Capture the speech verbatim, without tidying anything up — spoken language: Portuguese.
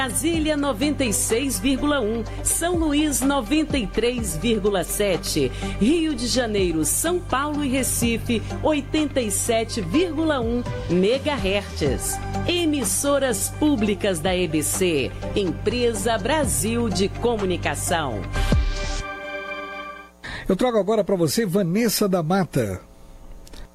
Brasília noventa e seis vírgula um, São Luís noventa e três vírgula sete, Rio de Janeiro, São Paulo e Recife oitenta e sete vírgula um megahertz. Emissoras públicas da E B C, Empresa Brasil de Comunicação. Eu trago agora para você Vanessa da Mata.